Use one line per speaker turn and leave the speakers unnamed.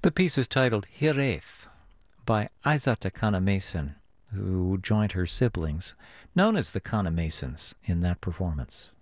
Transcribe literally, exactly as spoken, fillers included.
The piece is titled Hireth by Aizata Kana Mason, who joined her siblings, known as the Kana Masons, in that performance.